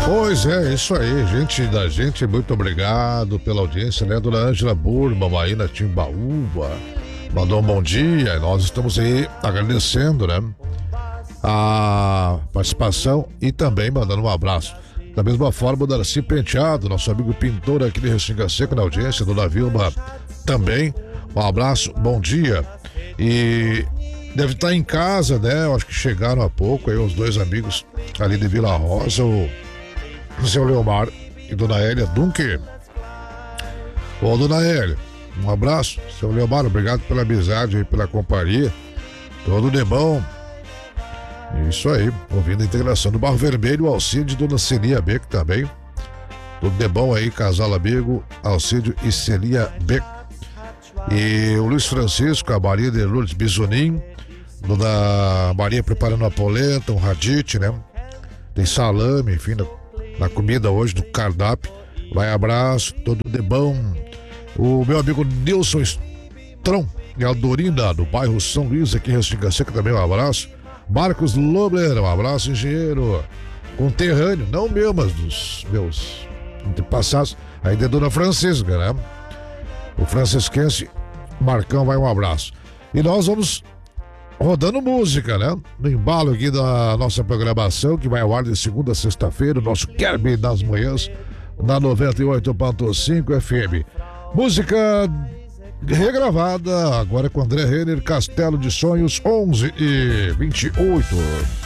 Pois é, isso aí, gente da gente, muito obrigado pela audiência, né? Dona Ângela Burma, aí na Timbaúba, mandou um bom dia, e nós estamos aí agradecendo, né? A participação e também mandando um abraço. Da mesma forma, o Darcy Penteado, nosso amigo pintor aqui de Restinga Seca na audiência, Dona Vilma também, um abraço, bom dia. E deve estar em casa, né? Eu acho que chegaram há pouco aí os dois amigos ali de Vila Rosa, o seu Leomar e Dona Hélia Dunque. Ô, Dona Hélia, um abraço. Seu Leomar, obrigado pela amizade e pela companhia. Tudo de bom. Isso aí, ouvindo a integração do Barro Vermelho, Alcide e Dona Celia Beck também. Tudo de bom aí, casal amigo, Alcídio e Celia Beck. E o Luiz Francisco, a Maria de Lourdes Bisonim, Dona Maria preparando a polenta, um radite, né? Tem salame, enfim, na comida hoje do cardápio. Vai, abraço, tudo de bom. O meu amigo Nilson Strong e Aldorina, do bairro São Luís, aqui em Restinga Seca, também um abraço. Marcos Lobler, um abraço, engenheiro conterrâneo, não meu, mas dos meus antepassados, aí de Dona Francisca, né? O francisquense Marcão, vai, um abraço. E nós vamos rodando música, né? No embalo aqui da nossa programação, que vai ao ar de segunda a sexta-feira, o nosso Kerby das manhãs, na 98.5 FM. Música regravada, agora com André Renner, Castelo de Sonhos, 11h28.